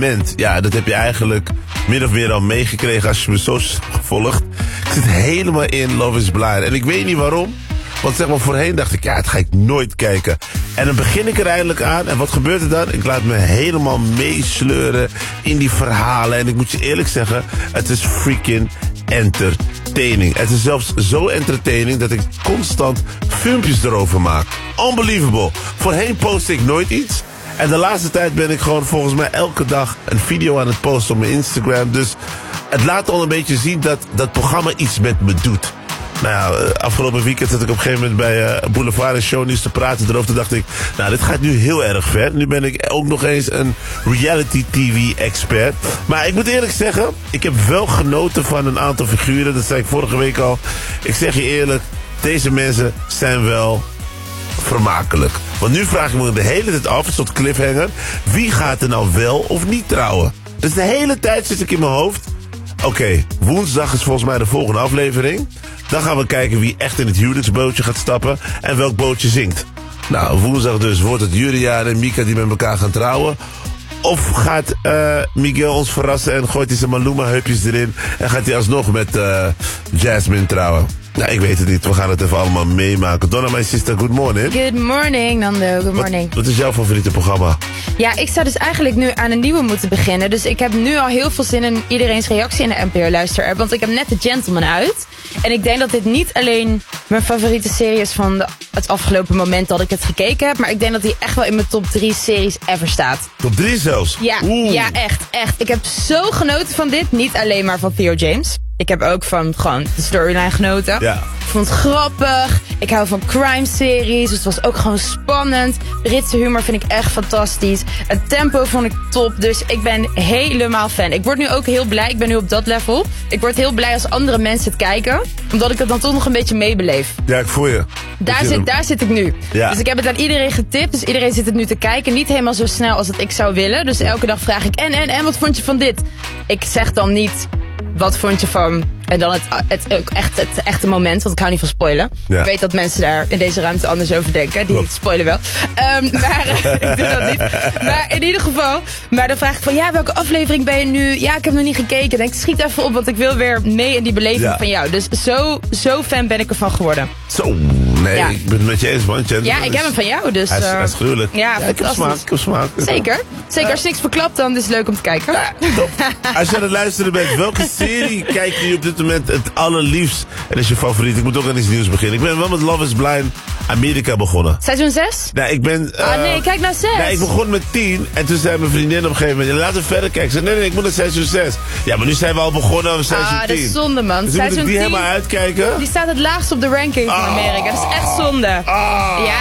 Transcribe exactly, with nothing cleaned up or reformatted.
moment, ja, dat heb je eigenlijk min of meer al meegekregen als je me zo volgt. Ik zit helemaal in Love is Blind. En ik weet niet waarom. Want zeg maar, voorheen dacht ik, ja, het ga ik nooit kijken. En dan begin ik er eindelijk aan. En wat gebeurt er dan? Ik laat me helemaal meesleuren in die verhalen. En ik moet je eerlijk zeggen, het is freaking entertaining. Het is zelfs zo entertaining dat ik constant filmpjes erover maak. Unbelievable. Voorheen post ik nooit iets. En de laatste tijd ben ik gewoon volgens mij elke dag een video aan het posten op mijn Instagram. Dus het laat al een beetje zien dat dat programma iets met me doet. Nou ja, afgelopen weekend zat ik op een gegeven moment bij uh, Boulevard en Shownieuws te praten erover. Toen dacht ik, nou, dit gaat nu heel erg ver. Nu ben ik ook nog eens een reality T V-expert. Maar ik moet eerlijk zeggen, ik heb wel genoten van een aantal figuren. Dat zei ik vorige week al. Ik zeg je eerlijk, deze mensen zijn wel vermakelijk. Want nu vraag ik me de hele tijd af, een soort cliffhanger, wie gaat er nou wel of niet trouwen? Dus de hele tijd zit ik in mijn hoofd. Oké, okay, woensdag is volgens mij de volgende aflevering. Dan gaan we kijken wie echt in het huwelijksbootje gaat stappen en welk bootje zinkt. Nou, woensdag dus wordt het Julia en Mika die met elkaar gaan trouwen. Of gaat uh, Miguel ons verrassen en gooit hij zijn Maluma-heupjes erin en gaat hij alsnog met uh, Jasmine trouwen? Nou, ik weet het niet. We gaan het even allemaal meemaken. Donna, my sister, good morning. Good morning, Nando. Good morning. Wat, wat is jouw favoriete programma? Ja, ik zou dus eigenlijk nu aan een nieuwe moeten beginnen. Dus ik heb nu al heel veel zin in iedereen's reactie in de N P O-luisterapp. Want ik heb net The Gentleman uit. En ik denk dat dit niet alleen mijn favoriete serie is van de, het afgelopen moment dat ik het gekeken heb. Maar ik denk dat die echt wel in mijn top drie series ever staat. Top drie zelfs? Ja, ja, echt, echt. Ik heb zo genoten van dit. Niet alleen maar van Theo James. Ik heb ook van gewoon de storyline genoten. Ja. Ik vond het grappig. Ik hou van crime-series. Dus het was ook gewoon spannend. Britse humor vind ik echt fantastisch. Het tempo vond ik top. Dus ik ben helemaal fan. Ik word nu ook heel blij. Ik ben nu op dat level. Ik word heel blij als andere mensen het kijken. Omdat ik het dan toch nog een beetje meebeleef. Ja, ik voel je. Daar zit, daar zit ik nu. Ja. Dus ik heb het aan iedereen getipt. Dus iedereen zit het nu te kijken. Niet helemaal zo snel als het ik zou willen. Dus elke dag vraag ik, en, en, en, wat vond je van dit? Ik zeg dan niet, wat vond je van... En dan het, het, het, echt, het echte moment, want ik hou niet van spoilen. Ja. Ik weet dat mensen daar in deze ruimte anders over denken. Die Klopt. spoilen wel. Um, maar ik doe dat niet. Maar in ieder geval. Maar dan vraag ik van, ja, welke aflevering ben je nu? Ja, ik heb nog niet gekeken. Dan denk ik, schiet even op, want ik wil weer mee in die beleving ja. van jou. Dus zo, zo fan ben ik ervan geworden. Zo, nee, ja. ik ben het met je eens, man. Ja, ik heb hem van jou, dus... Hij is, uh, hij is gruwelijk. Ja, ja ik heb smaak, ik heb smaak. Zeker. Zeker, als je niks verklapt, dan is het leuk om te kijken. Ja, als je aan het luisteren bent, welke serie kijk je op dit moment het allerliefst? En is je favoriet? Ik moet ook aan iets nieuws beginnen. Ik ben wel met Love is Blind Amerika begonnen. Seizoen zes? Nee, ik ben... Uh, ah nee, kijk naar zes. Nee, ik begon met tien. En toen zei mijn vriendin op een gegeven moment, laten we verder kijken. Ik zei, nee, nee, ik moet naar seizoen zes. Ja, maar nu zijn we al begonnen aan seizoen tien. Ah, dat is zonde, man. Dus moet ik die helemaal uitkijken? Die staat het laagst op de ranking van Amerika. Dat is echt zonde. Ah. Ja,